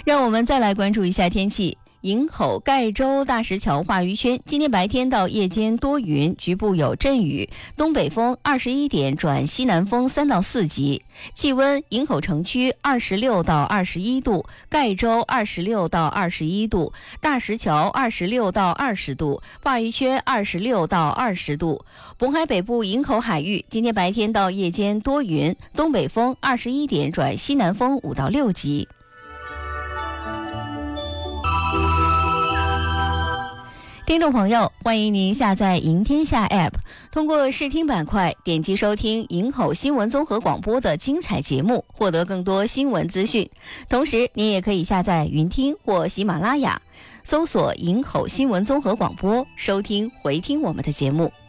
让我们再来关注一下天气。营口、盖州、大石桥、话语圈，今天白天到夜间多云，局部有阵雨，东北风21点转西南风3到4级。气温：营口城区26到21度，盖州26到21度，大石桥26到20度，话语圈26到20度。渤海北部营口海域，今天白天到夜间多云，东北风21点转西南风5到6级。听众朋友，欢迎您下载赢天下 App， 通过视听板块点击收听营口新闻综合广播的精彩节目，获得更多新闻资讯。同时，您也可以下载云听或喜马拉雅，搜索营口新闻综合广播，收听回听我们的节目。